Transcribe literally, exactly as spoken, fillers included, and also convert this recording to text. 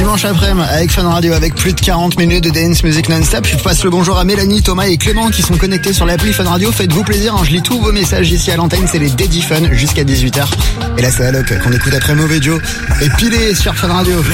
dimanche après-midi avec Fun Radio, avec plus de quarante minutes de dance music non-stop. Je passe le bonjour à Mélanie, Thomas et Clément qui sont connectés sur l'appli Fun Radio. Faites-vous plaisir, hein, je lis tous vos messages ici à l'antenne, c'est les Daddy Fun jusqu'à dix-huit heures. Et là c'est Alok qu'on écoute après Mauvais Joe et Pilé sur Fun Radio.